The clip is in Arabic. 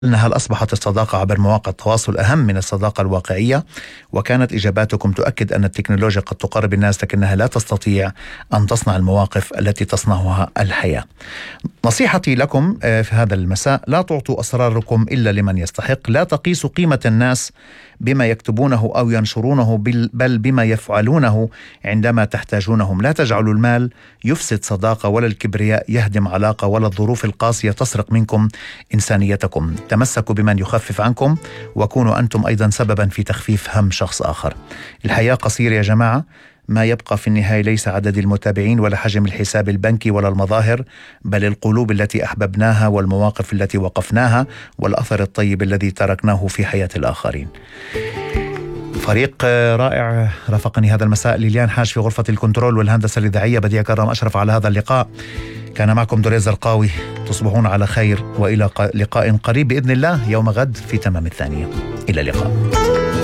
هل أصبحت الصداقة عبر مواقع التواصل أهم من الصداقة الواقعية؟ وكانت إجاباتكم تؤكد أن التكنولوجيا قد تقرب الناس لكنها لا تستطيع أن تصنع المواقف التي تصنعها الحياة. نصيحتي لكم في هذا المساء: لا تعطوا أسراركم إلا لمن يستحق. لا تقيسوا قيمة الناس بما يكتبونه أو ينشرونه، بل بما يفعلونه عندما تحتاجونهم. لا تجعلوا المال يفسد صداقة، ولا الكبرياء يهدم علاقة، ولا الظروف القاسية تسرق منكم إنسانيتكم. تمسكوا بمن يخفف عنكم، وكونوا أنتم أيضا سببا في تخفيف هم شخص آخر. الحياة قصيرة يا جماعة. ما يبقى في النهاية ليس عدد المتابعين ولا حجم الحساب البنكي ولا المظاهر، بل القلوب التي أحببناها، والمواقف التي وقفناها، والأثر الطيب الذي تركناه في حياة الآخرين. فريق رائع رافقني هذا المساء: ليليان حاج في غرفة الكنترول والهندسة الإذاعية، بديع كرم أشرف على هذا اللقاء. كان معكم دريز القاوي. تصبحون على خير، وإلى لقاء قريب بإذن الله يوم غد في تمام 2. إلى اللقاء.